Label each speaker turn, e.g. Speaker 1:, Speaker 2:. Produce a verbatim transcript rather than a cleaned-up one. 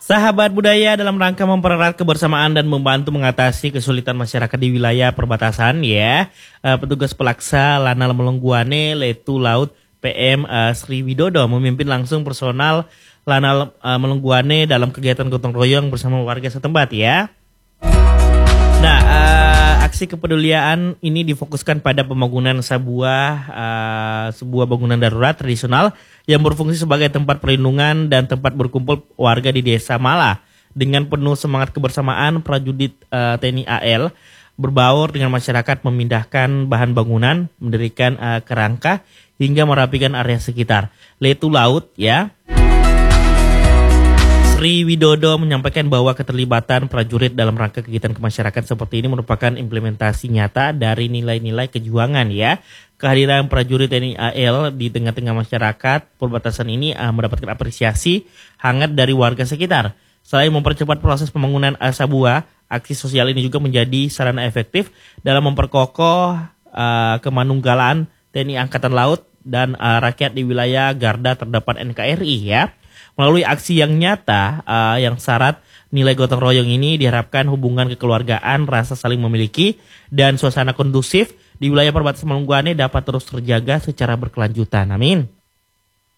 Speaker 1: Sahabat budaya dalam rangka mempererat kebersamaan dan membantu mengatasi kesulitan masyarakat di wilayah perbatasan ya. Uh, petugas pelaksa Lanal Melongguane Letu Laut P M uh, Sri Widodo memimpin langsung personal Lanal uh, Melongguane dalam kegiatan gotong royong bersama warga setempat ya. Nah, uh, aksi kepedulian ini difokuskan pada pembangunan sebuah uh, sebuah bangunan darurat tradisional yang berfungsi sebagai tempat perlindungan dan tempat berkumpul warga di Desa Mala. Dengan penuh semangat kebersamaan, prajurit uh, T N I A L berbaur dengan masyarakat memindahkan bahan bangunan, mendirikan uh, kerangka hingga merapikan area sekitar. Letu Laut ya. Sri Widodo menyampaikan bahwa keterlibatan prajurit dalam rangka kegiatan kemasyarakatan seperti ini merupakan implementasi nyata dari nilai-nilai kejuangan ya. Kehadiran prajurit T N I A L di tengah-tengah masyarakat perbatasan ini uh, mendapatkan apresiasi hangat dari warga sekitar. Selain mempercepat proses pembangunan Sabua, aksi sosial ini juga menjadi sarana efektif dalam memperkokoh uh, kemanunggalan T N I Angkatan Laut dan uh, rakyat di wilayah garda terdepan N K R I ya. Melalui aksi yang nyata, uh, yang syarat nilai gotong royong ini diharapkan hubungan kekeluargaan, rasa saling memiliki, dan suasana kondusif di wilayah perbatasan Melongguane dapat terus terjaga secara berkelanjutan. Amin.